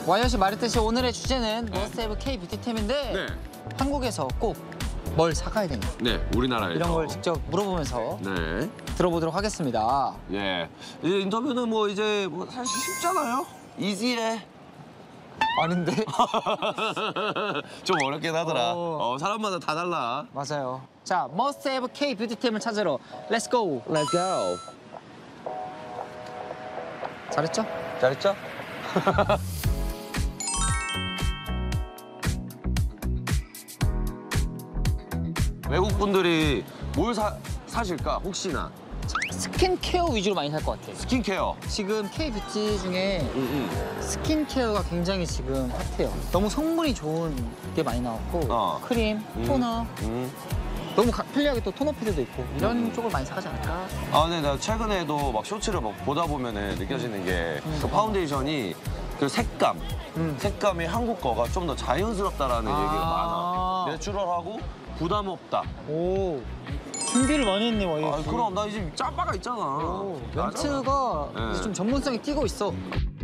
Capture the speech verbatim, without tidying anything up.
와이엇이 말했듯이 오늘의 주제는 머스트 해브 K 뷰티템인데 네. 한국에서 꼭 뭘 사가야 되냐 네, 우리나라에서. 이런 걸 직접 물어보면서 네. 들어보도록 하겠습니다. 예. 이제 인터뷰는 뭐 이제 뭐 사실 쉽잖아요. 이지해. 아닌데? 좀 어렵긴 하더라. 어. 어, 사람마다 다 달라. 맞아요. 자, 머스트 해브 K 뷰티템을 찾으러 렛츠 고! Let's go. 잘했죠? 잘했죠? 외국 분들이 뭘 사, 사실까 혹시나? 스킨케어 위주로 많이 살 것 같아. 스킨케어. 지금 K 뷰티 중에 응, 응. 스킨케어가 굉장히 지금 핫해요. 너무 성분이 좋은 게 많이 나왔고 어. 크림, 토너, 응. 너무 가- 편리하게 또 톤업 패드도 있고 이런 음. 쪽을 많이 사가지 않을까? 아, 근데 나 최근에도 막 쇼츠를 막 보다 보면은 느껴지는 게 그 파운데이션이 그 색감, 음. 색감이 한국 거가 좀 더 자연스럽다라는 아. 얘기가 많아. 내추럴하고 부담 없다. 오, 준비를 많이 했네, 와이. 아, 그럼 나 이제 짬바가 있잖아. 오, 나잖아. 멘트가 네. 이제 좀 전문성이 띄고 있어.